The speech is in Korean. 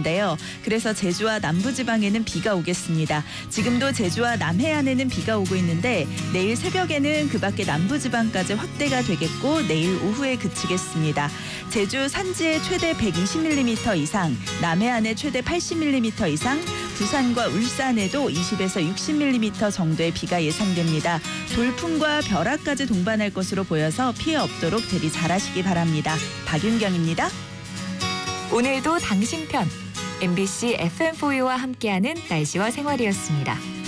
있는데요. 그래서 제주와 남부지방에는 비가 오겠습니다. 지금도 제주와 남해안에는 비가 오고 있는데 내일 새벽에는 그 밖에 남부지방까지 확대가 되겠고 내일 오후에 그치겠습니다. 제주 산지에 최대 120mm 이상, 남해안에 최대 80mm 이상, 부산과 울산에도 20에서 60mm 정도의 비가 예상됩니다. 돌풍과 벼락까지 동반할 것으로 보여서 피해 없도록 대비 잘하시기 바랍니다. 박윤경입니다. 오늘도 당신 편 MBC FM4U와 함께하는 날씨와 생활이었습니다.